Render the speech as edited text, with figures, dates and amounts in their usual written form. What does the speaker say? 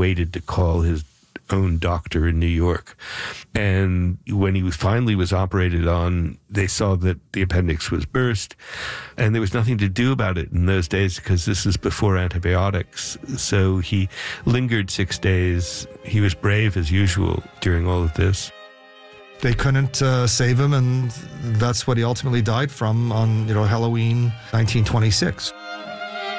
waited to call his own doctor in New York. And when he finally was operated on, they saw that the appendix was burst, and there was nothing to do about it in those days because this is before antibiotics. So he lingered 6 days. He was brave as usual during all of this. They couldn't save him, and that's what he ultimately died from on, Halloween 1926.